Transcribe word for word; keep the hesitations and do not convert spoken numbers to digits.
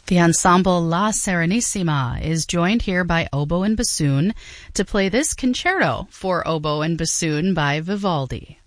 The ensemble La Serenissima is joined here by oboe and bassoon to play this concerto for oboe and bassoon by Vivaldi.